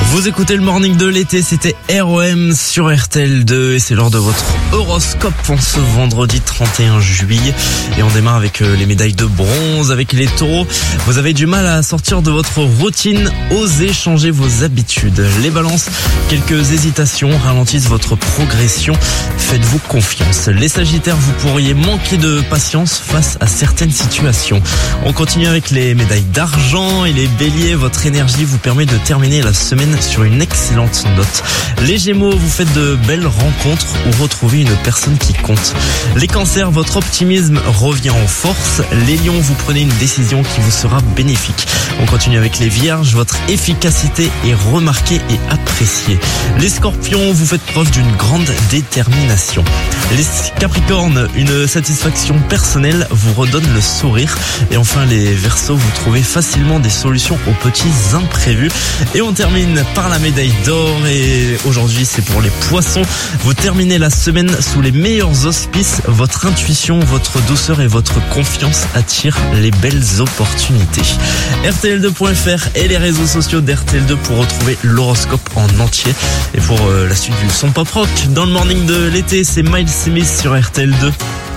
Vous écoutez le morning de l'été, c'était ROM sur RTL2 et c'est l'heure de votre horoscope en ce vendredi 31 juillet. Et on démarre avec les médailles de bronze, avec les taureaux. Vous avez du mal à sortir de votre routine, osez changer vos habitudes. Les balances, quelques hésitations ralentissent votre progression, faites-vous confiance. Les sagittaires, vous pourriez manquer de patience face à certaines situations. On continue avec les médailles d'argent et les béliers, votre énergie vous permet de terminer la semaine sur une excellente note. Les gémeaux, vous faites de belles rencontres ou retrouvez une personne qui compte. Les cancers, votre optimisme revient en force. Les lions, vous prenez une décision qui vous sera bénéfique. On continue avec les vierges, votre efficacité est remarquée et appréciée. Les scorpions, vous faites preuve d'une grande détermination. Les capricornes, une satisfaction personnelle vous redonne le sourire. Et enfin les verseaux, vous trouvez facilement des solutions aux petits imprévus. Et on termine par la médaille d'or et aujourd'hui c'est pour les poissons. Vous terminez la semaine sous les meilleurs auspices. Votre intuition, votre douceur et votre confiance attirent les belles opportunités. RTL2.fr et les réseaux sociaux d'RTL2 pour retrouver l'horoscope en entier. Et pour la suite du son pop rock dans le morning de l'été, c'est Miles Smith sur RTL2.